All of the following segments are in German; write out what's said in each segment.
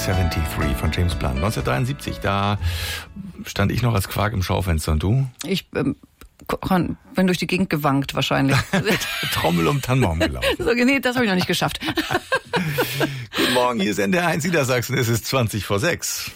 73 von James Blunt. 1973, da stand ich noch als Quark im Schaufenster und du? Ich bin durch die Gegend gewankt wahrscheinlich. Trommel um Tannenbaum gelaufen. So, nee, das habe ich noch nicht geschafft. Guten Morgen, hier ist NDR 1 Niedersachsen, es ist 20 vor 6.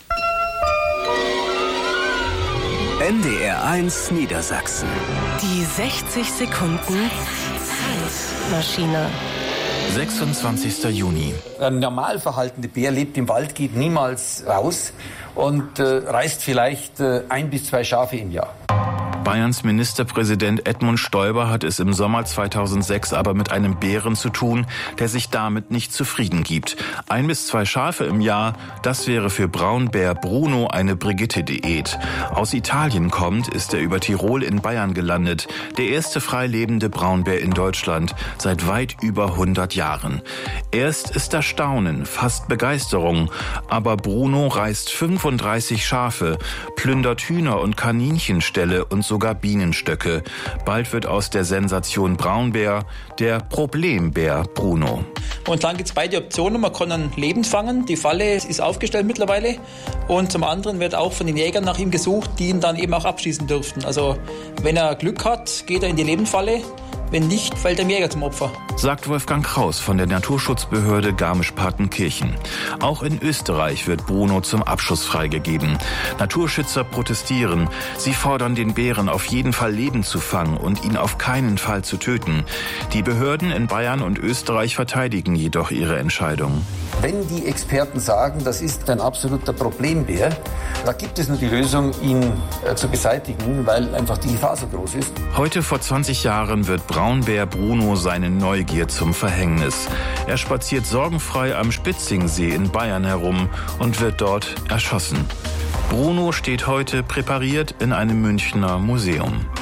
NDR 1 Niedersachsen. Die 60 Sekunden Zeitmaschine. 26. Juni. Ein normal verhaltender Bär lebt im Wald, geht niemals raus und reißt vielleicht 1 bis 2 Schafe im Jahr. Bayerns Ministerpräsident Edmund Stoiber hat es im Sommer 2006 aber mit einem Bären zu tun, der sich damit nicht zufrieden gibt. 1 bis 2 Schafe im Jahr, das wäre für Braunbär Bruno eine Brigitte-Diät. Aus Italien kommt, ist er über Tirol in Bayern gelandet. Der erste frei lebende Braunbär in Deutschland seit weit über 100 Jahren. Erst ist Erstaunen, fast Begeisterung. Aber Bruno reißt 35 Schafe, plündert Hühner und Kaninchenställe und sogar Bienenstöcke. Bald wird aus der Sensation Braunbär der Problembär Bruno. Momentan gibt es beide Optionen. Man kann ihn lebend fangen. Die Falle ist aufgestellt mittlerweile. Und zum anderen wird auch von den Jägern nach ihm gesucht, die ihn dann eben auch abschießen dürften. Also wenn er Glück hat, geht er in die Lebendfalle. Wenn nicht, fällt dem Jäger zum Opfer. Sagt Wolfgang Kraus von der Naturschutzbehörde Garmisch-Partenkirchen. Auch in Österreich wird Bruno zum Abschuss freigegeben. Naturschützer protestieren. Sie fordern den Bären auf jeden Fall lebend zu fangen und ihn auf keinen Fall zu töten. Die Behörden in Bayern und Österreich verteidigen jedoch ihre Entscheidung. Wenn die Experten sagen, das ist ein absoluter Problembär, da gibt es nur die Lösung, ihn zu beseitigen, weil einfach die Gefahr so groß ist. Heute vor 20 Jahren wird Braunbär Bruno seine Neugier zum Verhängnis. Er spaziert sorgenfrei am Spitzingsee in Bayern herum und wird dort erschossen. Bruno steht heute präpariert in einem Münchner Museum.